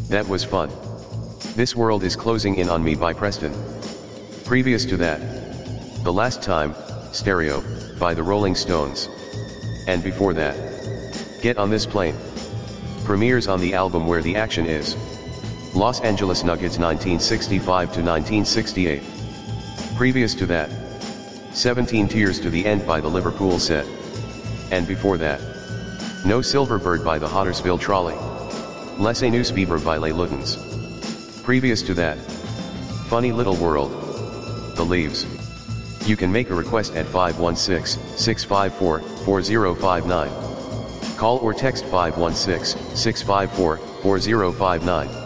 That was fun. This World Is Closing In on Me by Preston. Previous to that, The Last Time, Stereo, by the Rolling Stones. And before that, Get on This Plane. Premieres on the album Where the Action Is. Los Angeles Nuggets 1965 to 1968. Previous to that, 17 Tears to the End by the Liverpool Set. And before that, No Silver Bird by the Hottersville Trolley. Laissez nous vivre by Les Lutins. Previous to that, Funny Little World, The Leaves. You can make a request at 516-654-4059. Call or text 516-654-4059.